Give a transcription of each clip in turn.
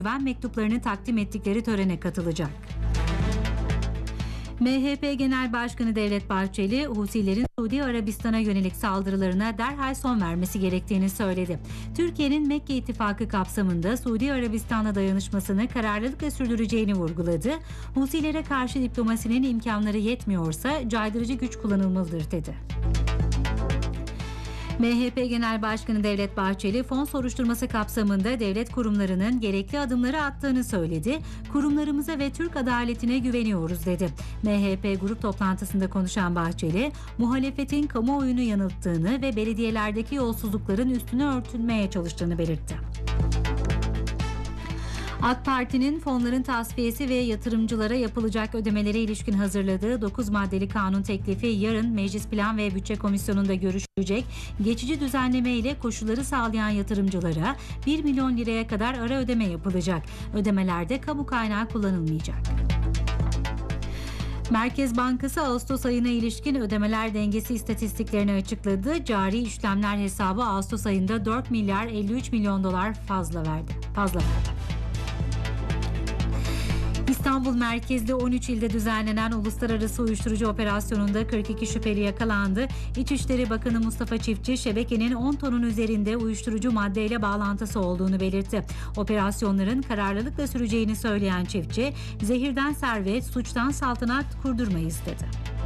güven mektuplarını takdim ettikleri törene katılacak. MHP Genel Başkanı Devlet Bahçeli, Husilerin Suudi Arabistan'a yönelik saldırılarına derhal son vermesi gerektiğini söyledi. Türkiye'nin Mekke İttifakı kapsamında Suudi Arabistan'la dayanışmasını kararlılıkla sürdüreceğini vurguladı. Husilere karşı diplomasinin imkanları yetmiyorsa caydırıcı güç kullanılmalıdır dedi. MHP Genel Başkanı Devlet Bahçeli, fon soruşturması kapsamında devlet kurumlarının gerekli adımları attığını söyledi. Kurumlarımıza ve Türk adaletine güveniyoruz dedi. MHP grup toplantısında konuşan Bahçeli, muhalefetin kamuoyunu yanılttığını ve belediyelerdeki yolsuzlukların üstünü örtülmeye çalıştığını belirtti. AK Parti'nin fonların tasfiyesi ve yatırımcılara yapılacak ödemelere ilişkin hazırladığı 9 maddeli kanun teklifi yarın Meclis Plan ve Bütçe Komisyonu'nda görüşülecek. Geçici düzenleme ile koşulları sağlayan yatırımcılara 1 milyon liraya kadar ara ödeme yapılacak. Ödemelerde kamu kaynağı kullanılmayacak. Merkez Bankası Ağustos ayına ilişkin ödemeler dengesi istatistiklerini açıkladı. Cari işlemler hesabı Ağustos ayında 4 milyar 53 milyon dolar fazla verdi. İstanbul merkezli 13 ilde düzenlenen uluslararası uyuşturucu operasyonunda 42 şüpheli yakalandı. İçişleri Bakanı Mustafa Çiftçi, şebekenin 10 tonun üzerinde uyuşturucu maddeyle bağlantısı olduğunu belirtti. Operasyonların kararlılıkla süreceğini söyleyen Çiftçi, zehirden servet, suçtan saltanat kurdurmayız dedi.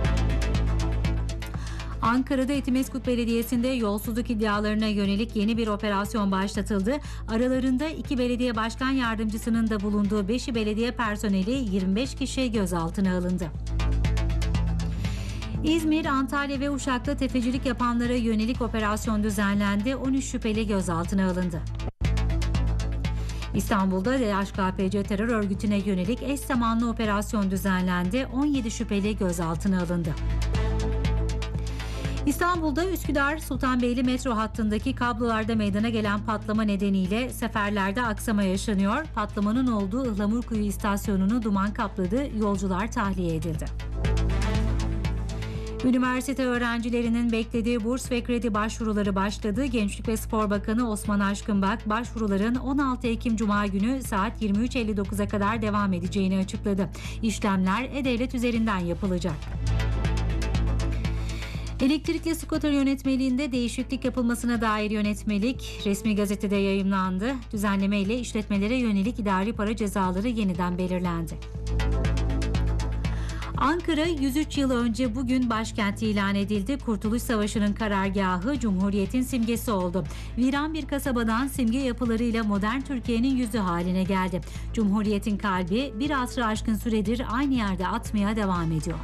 Ankara'da Etimesgut Belediyesi'nde yolsuzluk iddialarına yönelik yeni bir operasyon başlatıldı. Aralarında 2 belediye başkan yardımcısının da bulunduğu 5'i belediye personeli 25 kişi gözaltına alındı. İzmir, Antalya ve Uşak'ta tefecilik yapanlara yönelik operasyon düzenlendi. 13 şüpheli gözaltına alındı. İstanbul'da DHKPC terör örgütüne yönelik eş zamanlı operasyon düzenlendi. 17 şüpheli gözaltına alındı. İstanbul'da Üsküdar Sultanbeyli metro hattındaki kablolarda meydana gelen patlama nedeniyle seferlerde aksama yaşanıyor. Patlamanın olduğu Ihlamurkuyu istasyonunu duman kapladı, yolcular tahliye edildi. Üniversite öğrencilerinin beklediği burs ve kredi başvuruları başladı. Gençlik ve Spor Bakanı Osman Aşkınbak, başvuruların 16 Ekim Cuma günü saat 23.59'a kadar devam edeceğini açıkladı. İşlemler E-Devlet üzerinden yapılacak. Elektrikli skuter yönetmeliğinde değişiklik yapılmasına dair yönetmelik resmi gazetede yayımlandı. Düzenleme ile işletmelere yönelik idari para cezaları yeniden belirlendi. Ankara 103 yıl önce bugün başkent ilan edildi. Kurtuluş Savaşı'nın karargahı, Cumhuriyet'in simgesi oldu. Viran bir kasabadan simge yapılarıyla modern Türkiye'nin yüzü haline geldi. Cumhuriyet'in kalbi bir asrı aşkın süredir aynı yerde atmaya devam ediyor.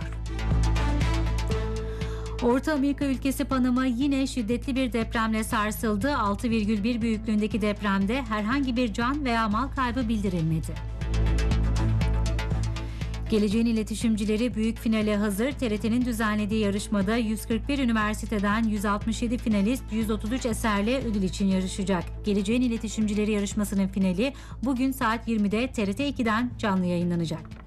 Orta Amerika ülkesi Panama yine şiddetli bir depremle sarsıldı. 6,1 büyüklüğündeki depremde herhangi bir can veya mal kaybı bildirilmedi. Geleceğin iletişimcileri büyük finale hazır. TRT'nin düzenlediği yarışmada 141 üniversiteden 167 finalist 133 eserle ödül için yarışacak. Geleceğin iletişimcileri yarışmasının finali bugün saat 20'de TRT 2'den canlı yayınlanacak.